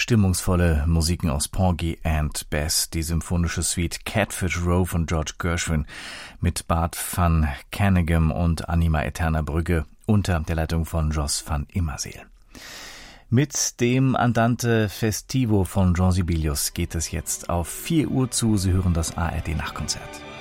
stimmungsvolle Musiken aus Porgy and Bess, die symphonische Suite Catfish Row von George Gershwin mit Bart van Caneghem und Anima Eterna Brügge unter der Leitung von Jos van Immerseel. Mit dem Andante Festivo von Jean Sibelius geht es jetzt auf 4 Uhr zu. Sie hören das ARD Nachtkonzert.